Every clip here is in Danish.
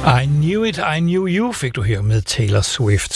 I Knew It, I Knew You fik du her med Taylor Swift.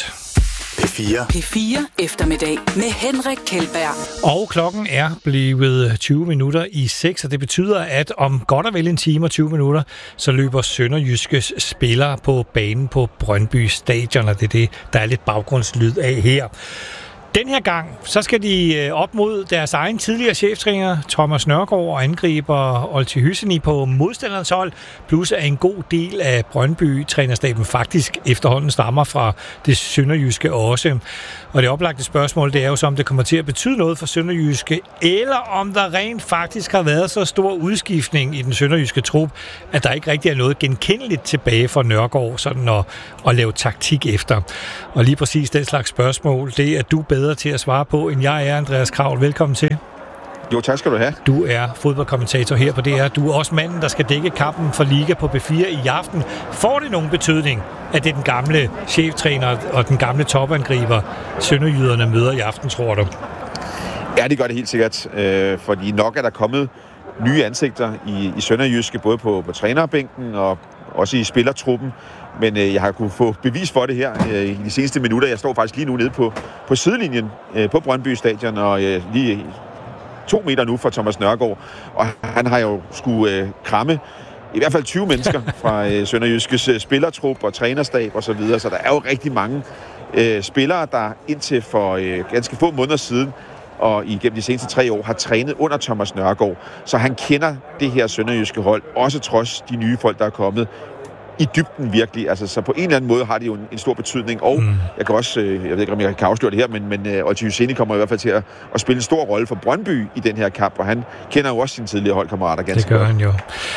P4 eftermiddag med Henrik Kjeldberg. Og klokken er blevet 20 minutter i 6, og det betyder, at om godt og vel en time og 20 minutter, så løber Sønderjyskes spillere på banen på Brøndby Stadion, og det er det, der er lidt baggrundslyd af her. Den her gang, så skal de op mod deres egen tidligere cheftræner, Thomas Nørgaard, og angriber Olti Hysseni på modstanderens hold, plus at en god del af Brøndby-trænerstaben faktisk efterhånden stammer fra det sønderjyske også. Og det oplagte spørgsmål, det er jo så, om det kommer til at betyde noget for sønderjyske, eller om der rent faktisk har været så stor udskiftning i den sønderjyske trup, at der ikke rigtig er noget genkendeligt tilbage for Nørgaard, sådan at lave taktik efter. Og lige præcis den slags spørgsmål, det er du bedre til at svare på, end jeg er, Andreas Kraul. Velkommen til. Jo, tak skal du have. Du er fodboldkommentator her på DR. Du er også manden, der skal dække kampen for Liga på B4 i aften. Får det nogen betydning, at det er den gamle cheftræner og den gamle topangriber, sønderjyderne møder i aften, tror du? Ja, det gør det helt sikkert. Fordi nok er der kommet nye ansigter i sønderjyske, både på trænerbænken og også i spillertruppen. Men jeg har kunnet få bevis for det her i de seneste minutter. Jeg står faktisk lige nu nede på sidelinjen på Brøndby Stadion, og lige 2 meter nu fra Thomas Nørgaard. Og han har jo skulle kramme i hvert fald 20 mennesker fra sønderjyskes spillertrup og trænerstab og så videre. Så der er jo rigtig mange spillere, der indtil for ganske få måneder siden og igennem de seneste 3 år har trænet under Thomas Nørgaard. Så han kender det her sønderjyske hold, også trods de nye folk, der er kommet i dybden virkelig. Altså, så på en eller anden måde har det jo en stor betydning. Og jeg kan også, jeg ved ikke, om jeg kan afsløre det her, men Olti Hysseni kommer i hvert fald til at spille en stor rolle for Brøndby i den her kamp, og han kender jo også sine tidligere holdkammerater ganske godt. Det gør han jo.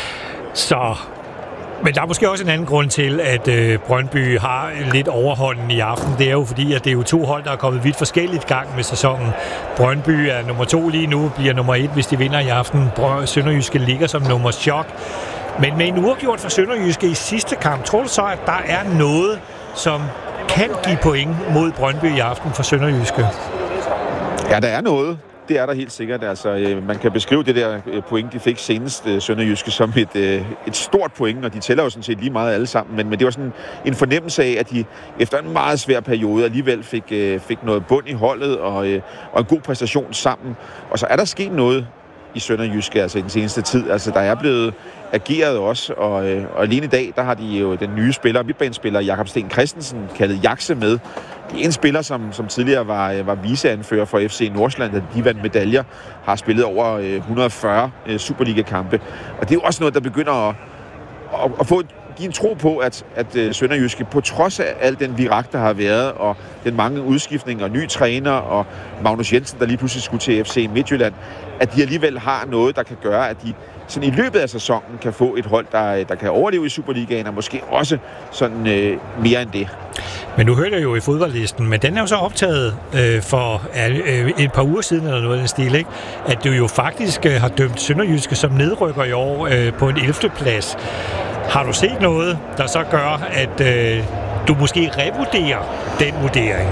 Så... Men der er måske også en anden grund til, at Brøndby har lidt overhånden i aften. Det er jo fordi, at det er jo 2 hold, der er kommet vidt forskelligt gang med sæsonen. Brøndby er nummer 2 lige nu, bliver nummer 1, hvis de vinder i aften. Sønderjyske ligger som nummer chok. Men med en uafgjort for Sønderjyske i sidste kamp, tror du så, at der er noget, som kan give point mod Brøndby i aften for Sønderjyske? Ja, der er noget. Det er der helt sikkert. Altså, man kan beskrive det der point, de fik senest Sønderjyske som et stort point, og de tæller jo sådan set lige meget alle sammen, men det var sådan en fornemmelse af, at de efter en meget svær periode alligevel fik noget bund i holdet og en god præstation sammen. Og så er der sket noget i Sønderjyske, altså i den seneste tid. Altså, der er blevet ageret også, og alene i dag, der har de jo den nye midtbanespiller Jakob Sten Christensen, kaldet Jakse, med. Det er en spiller, som tidligere var viceanfører for FC Nordsjælland, da de vandt medaljer, har spillet over 140 Superliga-kampe. Og det er jo også noget, der begynder at give en tro på, at Sønderjyske, på trods af al den virak, der har været, og den mange udskiftninger, og ny træner, og Magnus Jensen, der lige pludselig skulle til FC Midtjylland, at de alligevel har noget, der kan gøre, at de sådan i løbet af sæsonen kan få et hold, der kan overleve i Superligaen, og måske også sådan mere end det. Men nu hørte jeg jo i fodboldlisten, men den er jo så optaget for et par uger siden, eller noget af den stil, ikke? At du jo faktisk har dømt Sønderjyske som nedrykker i år på en 11. plads. Har du set noget, der så gør, at du måske revurderer den vurdering?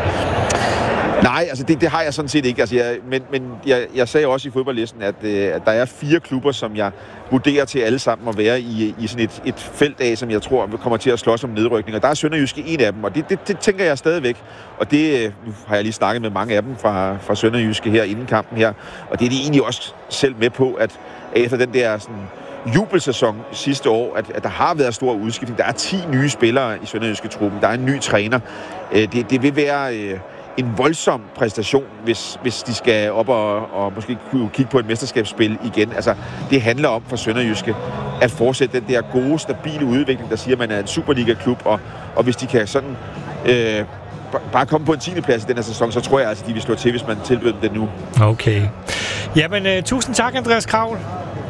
Nej, altså det har jeg sådan set ikke. Altså jeg sagde også i fodboldlisten, at der er 4 klubber, som jeg vurderer til alle sammen at være i sådan et felt af, som jeg tror kommer til at slås om nedrykning. Og der er Sønderjyske en af dem, og det tænker jeg stadigvæk. Og det, nu har jeg lige snakket med mange af dem fra Sønderjyske her inden kampen her, og det er de egentlig også selv med på, at efter den der sådan jubelsæson sidste år, at der har været stor udskiftning. Der er 10 nye spillere i Sønderjyske truppen. Der er en ny træner. Det vil være en voldsom præstation, hvis de skal op og måske kunne kigge på et mesterskabsspil igen. Altså, det handler om for Sønderjyske at fortsætte den der gode, stabile udvikling, der siger, at man er en Superliga-klub, og hvis de kan sådan bare komme på en 10. plads i den her sæson, så tror jeg altså, de vil slå til, hvis man tilbyder dem det nu. Okay. Jamen, tusind tak, Andreas Kraul.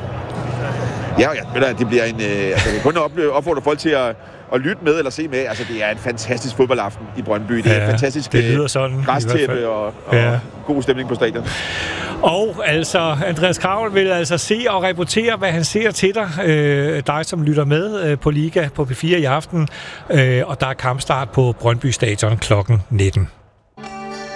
Ja, det bliver en... jeg kan kun opfordre folk til at lytte med eller se med. Altså, det er en fantastisk fodboldaften i Brøndby. Det er en fantastisk græstæppe og god stemning på stadion. Og altså, Andreas Kraul vil altså se og rapportere, hvad han ser til dig som lytter med på Liga på P4 i aften. Og der er kampstart på Brøndby Stadion kl. 19.